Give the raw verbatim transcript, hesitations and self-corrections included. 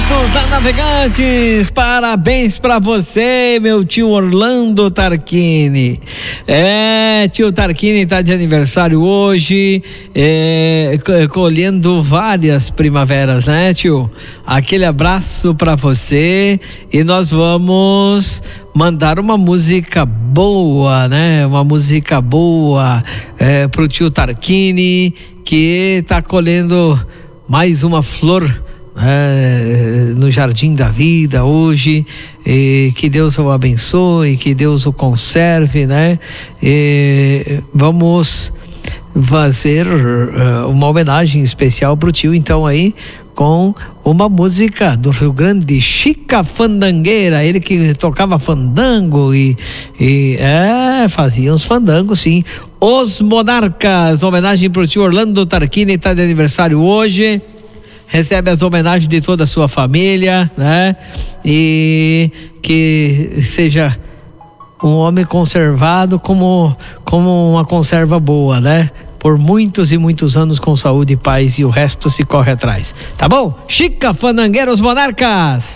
minutos da Navegantes. Parabéns pra você, meu tio Orlando Tarquini. É, tio Tarquini tá de aniversário hoje, é, colhendo várias primaveras, né, tio? Aquele abraço pra você e nós vamos mandar uma música boa, né? Uma música boa é, pro tio Tarquini, que tá colhendo mais uma flor É, no jardim da vida hoje, e que Deus o abençoe, que Deus o conserve, né? E vamos fazer uh, uma homenagem especial pro tio, então, aí, com uma música do Rio Grande, Chica Fandangueira, ele que tocava fandango e, e é, fazia uns fandangos, sim. Os Monarcas, homenagem pro tio Orlando Tarquini, tá de aniversário hoje. Recebe as homenagens de toda a sua família, né? E que seja um homem conservado como, como uma conserva boa, né? Por muitos e muitos anos com saúde e paz, e o resto se corre atrás. Tá bom? Chica Fandangueira, Os Monarcas!